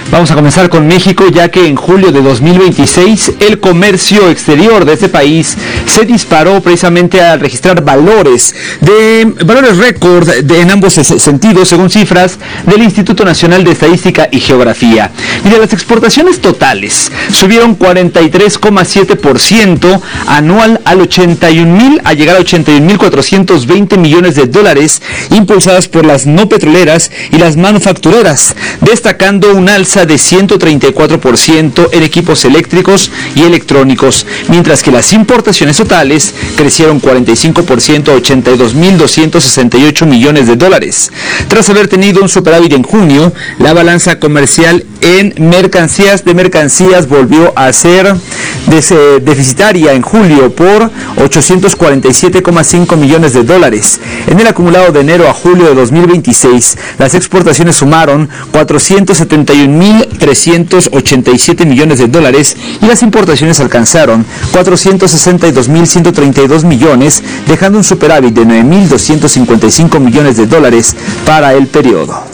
Vamos a comenzar con México, ya que en julio de 2026 el comercio exterior de este país se disparó precisamente al registrar valores récord en ambos sentidos, según cifras del Instituto Nacional de Estadística y Geografía. Mira, las exportaciones totales subieron 43,7% anual a llegar a 81.420 millones de dólares, impulsadas por las no petroleras y las manufactureras, destacando un alza de 134% en equipos eléctricos y electrónicos, mientras que las importaciones totales crecieron 45% a 82.268 millones de dólares. Tras haber tenido un superávit en junio, la balanza comercial en mercancías volvió a ser deficitaria en julio por 847,5 millones de dólares. En el acumulado de enero a julio de 2026, las exportaciones sumaron 471.387 millones de dólares y las importaciones alcanzaron 462.132 millones, dejando un superávit de 9.255 millones de dólares para el periodo.